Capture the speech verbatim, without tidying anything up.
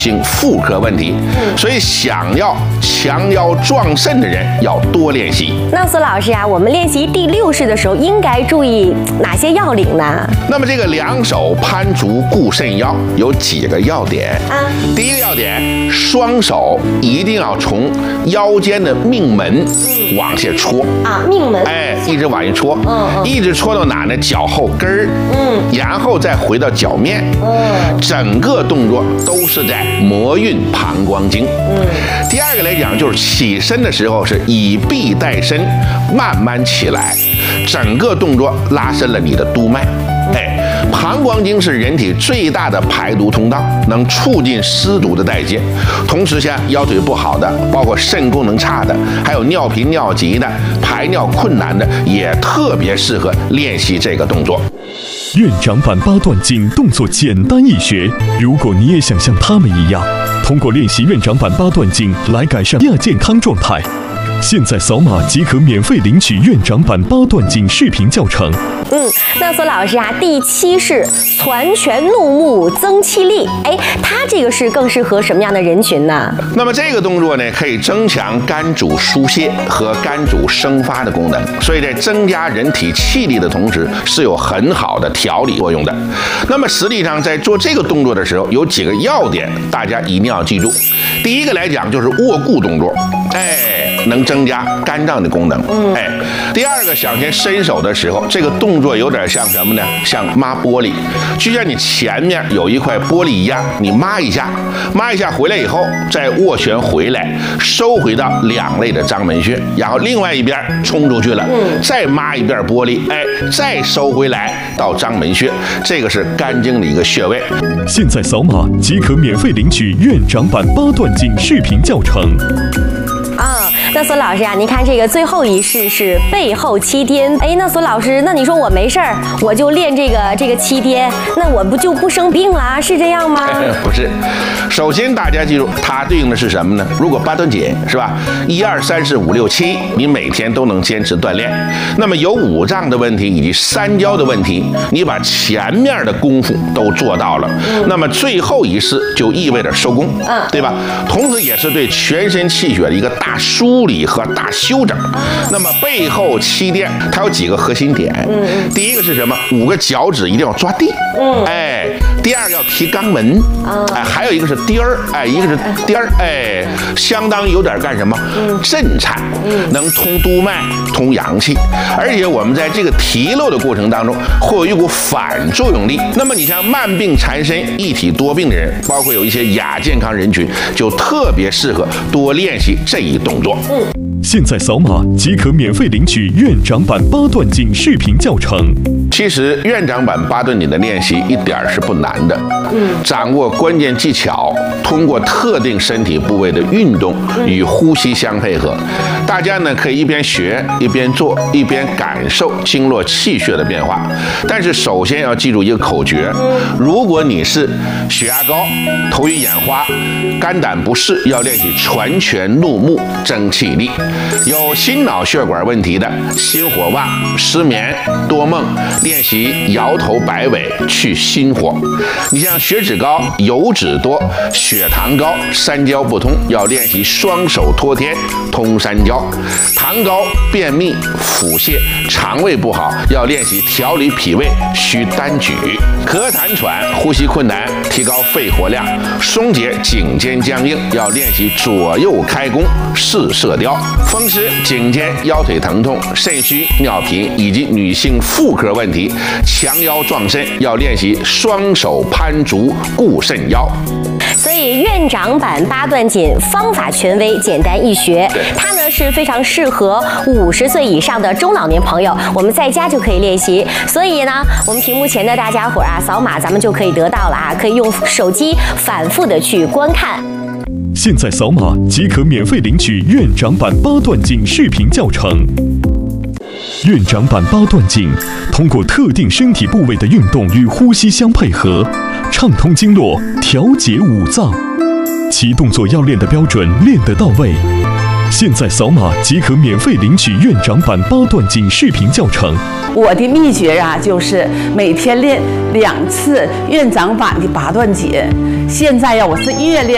性妇科问题，所以想要强腰壮肾的人要多练习。 那苏老师啊，我们练习第六式的时候应该注意哪些要领呢？ 那么这个两手攀足固肾腰有几个要点啊？第一个要点，双手一定要从腰间的命门往下戳啊，命门， 哎，一直往下戳， 嗯嗯， 一直戳到哪呢？脚后跟儿，嗯，然后再回到脚面，嗯，整个动作都是在摩运膀胱经。嗯，第二个来讲就是起身的时候是以臂带身，慢慢起来，整个动作拉伸了你的督脉。哎，膀胱经是人体最大的排毒通道，能促进湿毒的代谢。同时，像腰腿不好的，包括肾功能差的，还有尿频尿急的、排尿困难的，也特别适合练习这个动作。 院长版八段锦动作简单易学，如果你也想像他们一样，通过练习院长版八段锦来改善亚健康状态，现在扫码即可免费领取院长版八段锦视频教程。 嗯，那苏老师啊，第七式攒拳怒目增气力，哎，它这个是更适合什么样的人群呢？ 那么这个动作呢，可以增强肝主疏泄和肝主生发的功能，所以在增加人体气力的同时，是有很好的调理作用的。那么实际上在做这个动作的时候，有几个要点，大家一定要记住。第一个来讲就是握固动作，哎，能增加肝脏的功能，哎。第二个，想先伸手的时候，这个动作有点像什么呢？像抹玻璃，就像你前面有一块玻璃一样，你抹一下，抹一下回来以后，再握拳回来，收回到两肋的章门穴，然后另外一边冲出去了，再抹一遍玻璃，哎，再收回来到章门穴，这个是肝经的一个穴位。 现在扫码即可免费领取院长版八段锦视频教程。 啊，那苏老师啊，您看这个最后一式是背后七颠，哎，那苏老师，那你说我没事儿，我就练这个这个七颠，那我不就不生病啦？是这样吗？ 不是，首先大家记住，它对应的是什么呢？如果八段锦是吧，一二三四五六七，你每天都能坚持锻炼，那么有五脏的问题以及三焦的问题，你把前面的功夫都做到了，嗯、那么最后一式就意味着收功，嗯，对吧？同时也是对全身气血的一个大梳理和大修整。那么背后七颠它有几个核心点，嗯，第一个是什么？五个脚趾一定要抓地，嗯，哎，第二个要提肛门，啊，哎，还有一个是颠儿，哎，一个是颠儿，哎，相当于有点干什么？震颤，能通督脉、通阳气，而且我们在这个提溜的过程当中，会有一股反作用力。那么你像慢病缠身、一体多病的人，包括有一些亚健康人群，就特别适合多练习这一动作。嗯， 现在扫码即可免费领取院长版八段锦视频教程。 其实院长版八段锦的练习一点是不难的，嗯，掌握关键技巧，通过特定身体部位的运动与呼吸相配合，大家呢可以一边学一边做，一边感受经络气血的变化。但是首先要记住一个口诀：如果你是血压高、头晕眼花、肝胆不适，要练习攒拳怒目增气力；有心脑血管问题的，心火旺、失眠、多梦，练习摇头摆尾去心火。你像血脂高、油脂多、血糖高、三焦不通，要练习双手托天通三焦。糖高、便秘、腹泻、肠胃不好，要练习调理脾胃需单举。咳痰喘、呼吸困难，提高肺活量，松解颈肩僵硬，要练习左右开弓四射雕。风湿、颈肩、腰腿疼痛、肾虚、尿频以及女性妇科问题，强腰壮肾，要练习双手攀足固肾腰。 所以院长版八段锦方法权威，简单易学，它呢是非常适合五十岁以上的中老年朋友，我们在家就可以练习。所以呢，我们屏幕前的大家伙儿啊，扫码咱们就可以得到了啊，可以用手机反复的去观看。 现在扫码即可免费领取院长版八段锦视频教程。院长版八段锦通过特定身体部位的运动与呼吸相配合，畅通经络，调节五脏，其动作要练的标准，练得到位。现在扫码即可免费领取院长版八段锦视频教程。 我的秘诀啊，就是每天练两次院长版的八段锦。现在呀，我是越练